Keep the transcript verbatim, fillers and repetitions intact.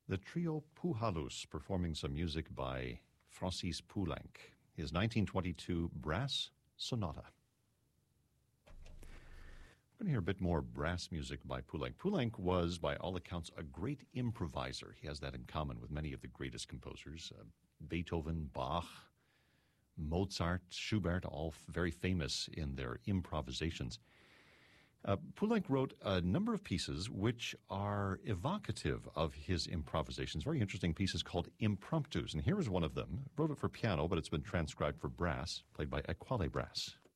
The trio Puhalus performing some music by Francis Poulenc, his nineteen twenty-two Brass Sonata. We're going to hear a bit more brass music by Poulenc. Poulenc was, by all accounts, a great improviser. He has that in common with many of the greatest composers. Uh, Beethoven, Bach, Mozart, Schubert, all f- very famous in their improvisations. Uh, Poulenc wrote a number of pieces which are evocative of his improvisations, very interesting pieces called impromptus. And here is one of them. Wrote it for piano, but it's been transcribed for brass, played by Equale Brass.